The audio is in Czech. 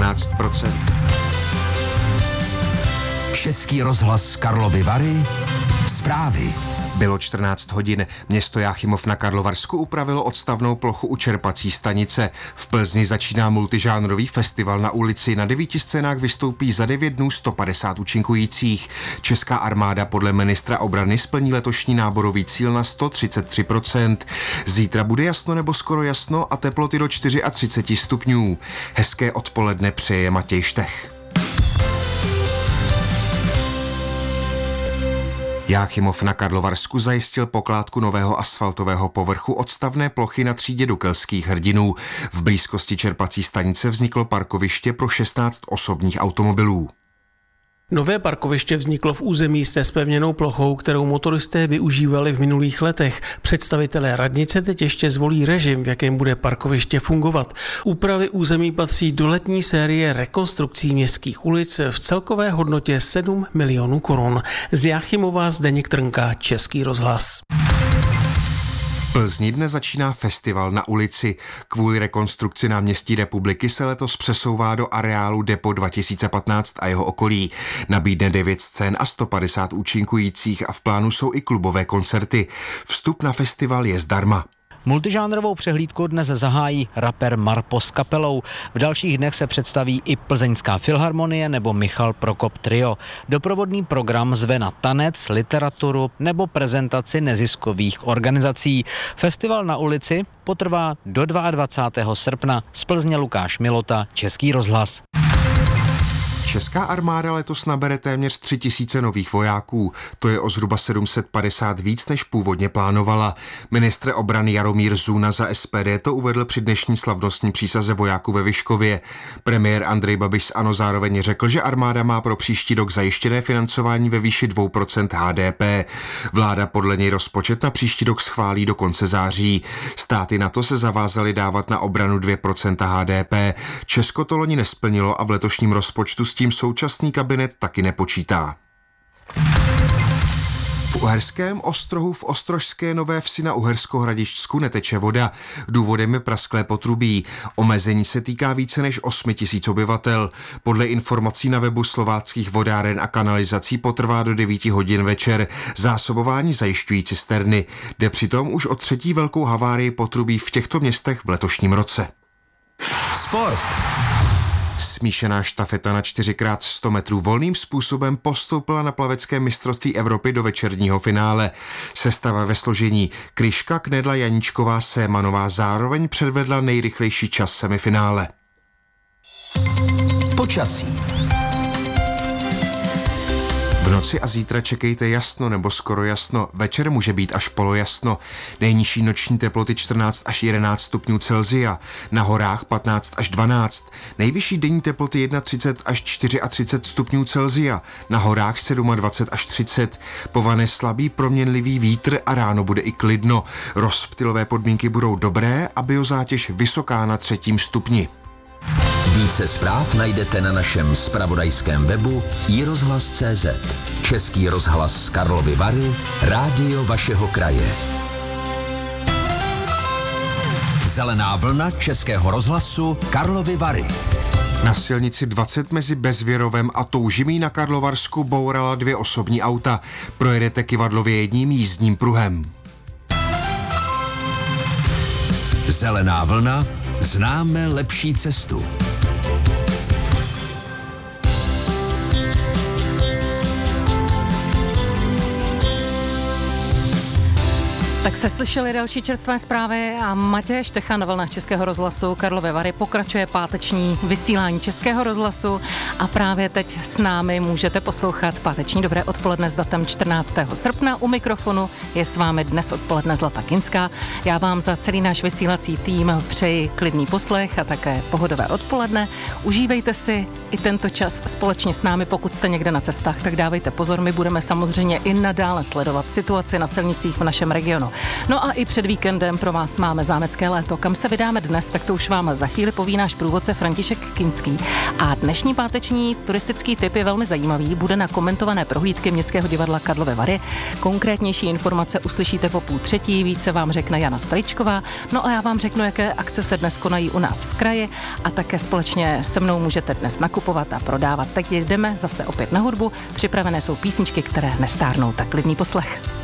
14%. Český rozhlas Karlovy Vary. Zprávy. Bylo 14 hodin. Město Jáchymov na Karlovarsku upravilo odstavnou plochu u čerpací stanice. V Plzni začíná multižánrový festival na ulici. Na 9 scénách vystoupí za 9 dnů 150 účinkujících. Česká armáda podle ministra obrany splní letošní náborový cíl na 133%. Zítra bude jasno nebo skoro jasno a teploty do 34 stupňů. Hezké odpoledne přeje Matěj Štech. Jáchymov na Karlovarsku zajistil pokládku nového asfaltového povrchu odstavné plochy na třídě Dukelských hrdinů. V blízkosti čerpací stanice vzniklo parkoviště pro 16 osobních automobilů. Nové parkoviště vzniklo v území s nezpevněnou plochou, kterou motoristé využívali v minulých letech. Představitelé radnice teď ještě zvolí režim, v jakém bude parkoviště fungovat. Úpravy území patří do letní série rekonstrukcí městských ulic v celkové hodnotě 7 milionů korun. Z Jáchymova Zdeněk Trnka, Český rozhlas. V Plzni dnes začíná festival na ulici. Kvůli rekonstrukci náměstí Republiky se letos přesouvá do areálu Depo 2015 a jeho okolí. Nabídne 9 scén a 150 účinkujících a v plánu jsou i klubové koncerty. Vstup na festival je zdarma. Multižánrovou přehlídku dnes zahájí rapper Marpo s kapelou. V dalších dnech se představí i Plzeňská filharmonie nebo Michal Prokop trio. Doprovodný program zve na tanec, literaturu nebo prezentaci neziskových organizací. Festival na ulici potrvá do 22. srpna. Z Plzně Lukáš Milota, Český rozhlas. Česká armáda letos nabere téměř 3000 nových vojáků. To je o zhruba 750 víc, než původně plánovala. Ministr obrany Jaromír Zuna za SPD to uvedl při dnešní slavnostní přísaze vojáků ve Vyškově. Premiér Andrej Babiš z ANO zároveň řekl, že armáda má pro příští rok zajištěné financování ve výši 2% HDP. Vláda podle něj rozpočet na příští rok schválí do konce září. Státy NATO se zavázaly dávat na obranu 2% HDP. Česko to loni nesplnilo a v letošním rozpočtu s tím současný kabinet taky nepočítá. V Uherském Ostrohu v Ostrožské Nové Vsi na Uhersko-Hradišťsku neteče voda. Důvodem je prasklé potrubí. Omezení se týká více než 8 000 obyvatel. Podle informací na webu slováckých vodáren a kanalizací potrvá do 9 hodin večer. Zásobování zajišťují cisterny. Jde přitom už o třetí velkou havárii potrubí v těchto městech v letošním roce. Sport. Smíšená štafeta na 4x100 metrů volným způsobem postoupila na plaveckém mistrovství Evropy do večerního finále. Sestava ve složení Kryška, Knedla, Janíčková, Sémanová zároveň předvedla nejrychlejší čas semifinále. Počasí. V noci a zítra čekejte jasno nebo skoro jasno, večer může být až polojasno. Nejnižší noční teploty 14 až 11 stupňů Celsia, na horách 15 až 12, nejvyšší denní teploty 31 až 34 stupňů Celsia, na horách 27 až 30, povane slabý proměnlivý vítr a ráno bude i klidno. Rozptylové podmínky budou dobré a biozátěž vysoká na 3. stupni. Více zpráv najdete na našem zpravodajském webu iRozhlas.cz. Český rozhlas z Karlovy Vary, rádio vašeho kraje. Zelená vlna Českého rozhlasu Karlovy Vary. Na silnici 20 mezi Bezvěrovem a Toužimí na Karlovarsku bourala 2 osobní auta. Projedete kyvadlově jedním jízdním pruhem. Zelená vlna, známe lepší cestu. Tak jste slyšeli další čerstvé zprávy a Matěj Štecha na vlnách Českého rozhlasu Karlovy Vary pokračuje páteční vysílání Českého rozhlasu a právě teď s námi můžete poslouchat páteční dobré odpoledne s datem 14. srpna. U mikrofonu je s vámi dnes odpoledne Zlata Kinská. Já vám za celý náš vysílací tým přeji klidný poslech a také pohodové odpoledne. Užívejte si i tento čas společně s námi. Pokud jste někde na cestách, tak dávejte pozor, my budeme samozřejmě i nadále sledovat situaci na silnicích v našem regionu. No a i před víkendem pro vás máme zámecké léto. Kam se vydáme dnes, tak to už vám za chvíli poví náš průvodce František Kinský. A dnešní páteční turistický tip je velmi zajímavý. Bude na komentované prohlídky Městského divadla Karlovy Vary. Konkrétnější informace uslyšíte po 2:30, více vám řekne Jana Strejčková. No a já vám řeknu, jaké akce se dnes konají u nás v kraji a také společně se mnou můžete dnes nakupovat a prodávat. Tak jdeme zase opět na hudbu. Připravené jsou písničky, které nestárnou, tak klidný poslech.